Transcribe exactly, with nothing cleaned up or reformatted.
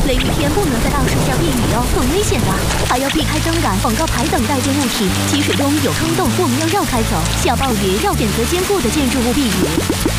雷雨天不能在大树下避雨哦，很危险的，还要避开灯杆、广告牌等代建物体。积水中有坑洞，我们要绕开走。下暴雨要选择坚固的建筑物避雨。